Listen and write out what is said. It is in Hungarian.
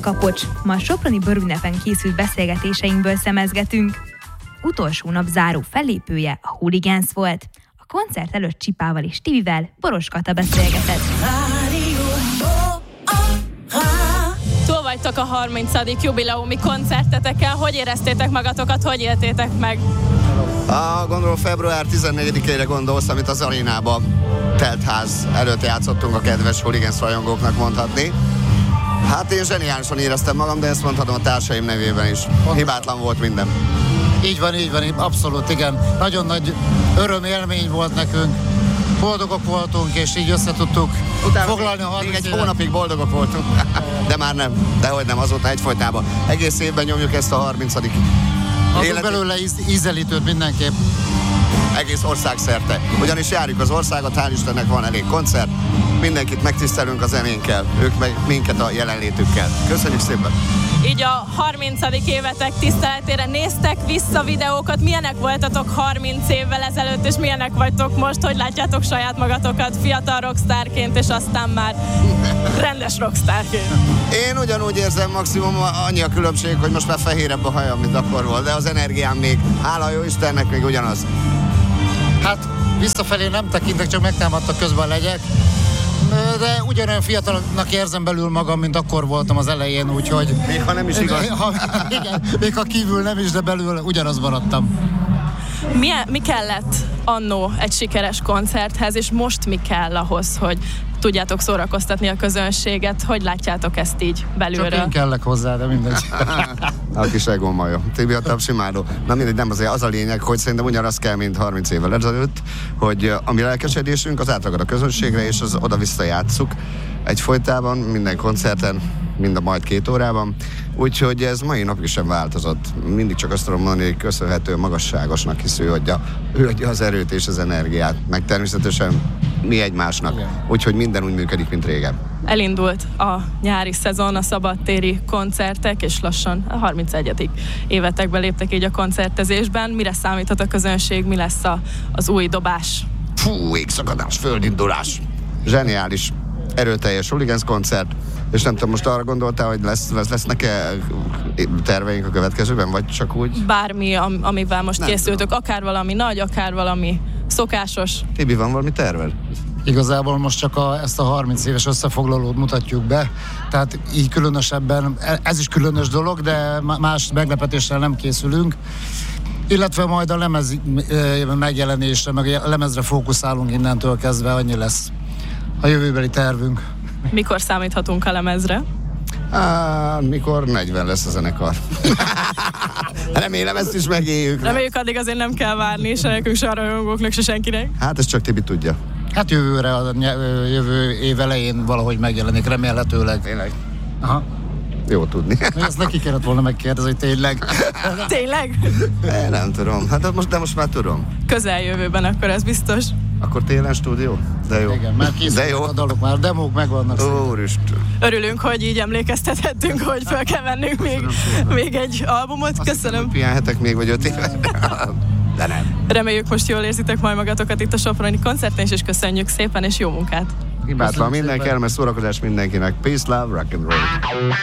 Kapocs. Ma a soproni bőrünnepen készült beszélgetéseinkből szemezgetünk. Utolsó nap záró fellépője a Hooligans volt. A koncert előtt Csipával és Tibivel Boros Kata beszélgetett. Túl vagytok a 30. jubileumi koncertetekkel. Hogy éreztétek magatokat, hogy éltétek meg? Gondolom február 14-ére gondolsz, amit az arénába telt ház előtt játszottunk a kedves Hooligans rajongóknak mondhatni. Hát én zseniálisan éreztem magam, de ezt mondhatom a társaim nevében is. Hibátlan volt minden. Így van, abszolút, igen. Nagyon nagy örömélmény volt nekünk. Boldogok voltunk, és így összetudtuk foglalni a 30 évet. Egy hónapig boldogok voltunk, de már nem. Dehogy nem, azóta egyfolytában. Egész évben nyomjuk ezt a 30. Adunk belőle ízelítőt mindenképp. Egész ország szerte. Ugyanis járjuk az országot, hál' Istennek van elég koncert, mindenkit megtisztelünk a zenénkkel, ők meg minket a jelenlétükkel. Köszönjük szépen! Így a 30. évetek tiszteletére néztek vissza videókat, milyenek voltatok 30 évvel ezelőtt, és milyenek vagytok most, hogy látjátok saját magatokat fiatal rockstárként, és aztán már rendes rockstárként? Én ugyanúgy érzem, maximum annyi a különbség, hogy most már fehérebb a hajam, mint akkor volt, de az energiám még, hála jó Istennek, még ugyanaz. Hát visszafelé nem tekintek, csak megtámadtak közben a legyek, de ugyanolyan fiatalnak érzem belül magam, mint akkor voltam az elején, úgyhogy... Még ha nem is igaz. Igen, még ha kívül nem is, de belül ugyanaz maradtam. Mi kellett annó egy sikeres koncerthez, és most mi kell ahhoz, hogy tudjátok szórakoztatni a közönséget? Hogy látjátok ezt így belülről? Csak én kellek hozzá, de mindegy. A kis egómaja. Tibi a tapsimádó. Na mindegy, nem azért az a lényeg, hogy szerintem ugyanaz kell, mint 30 évvel ezelőtt, hogy a mi lelkesedésünk az átragad a közönségre, és az oda-vissza játsszuk egyfolytában, minden koncerten, mind a majd 2 órában. Úgyhogy ez mai napig sem változott. Mindig csak azt tudom mondani, hogy köszönhető magasságosnak, hisz ő adja az erőt és az energiát, meg természetesen mi egymásnak. Úgyhogy minden úgy működik, mint régen. Elindult a nyári szezon, a szabadtéri koncertek, és lassan a 31. évetekbe léptek így a koncertezésben. Mire számíthat a közönség, mi lesz az új dobás? Égszakadás, földindulás. Zseniális, erőteljes Hooligans koncert. És nem tudom, most arra gondoltál, hogy lesznek-e terveink a következőben, vagy csak úgy? Bármi, amivel most nem készültök, tudom. Akár valami nagy, akár valami szokásos. Tibi, van valami terved? Igazából most csak ezt a 30 éves összefoglalót mutatjuk be, tehát így különösebben, ez is különös dolog, de más meglepetéssel nem készülünk. Illetve majd a lemez megjelenésre, meg a lemezre fókuszálunk innentől kezdve, annyi lesz a jövőbeli tervünk. Mikor számíthatunk a lemezre? Mikor 40 lesz a zenekar. Remélem, ezt is megéljük. Reméljük, addig azért nem kell várni, se nekünk, se a rajongóknak, se senkinek. Hát ez csak Tibi tudja. Hát jövő év elején valahogy megjelenik, remélhetőleg. Tényleg? Aha. Jó tudni. Ezt neki kellett volna megkérdezni, hogy tényleg. Tényleg? Nem tudom. Hát de most már tudom. Közeljövőben akkor ez biztos. Akkor télen stúdió? De jó. Igen, már készülnek a dalok, már demók megvannak. Úristen. Örülünk, hogy így emlékeztethettünk, hogy fel kell vennünk még egy albumot. Köszönöm. Pihenhetek még, vagy 5 éve. De nem. Reméljük, most jól érzitek majd magatokat itt a soproni koncerten, és köszönjük szépen, és jó munkát. Hibátlan, minden kellemes szórakozás mindenkinek. Peace, love, rock and roll.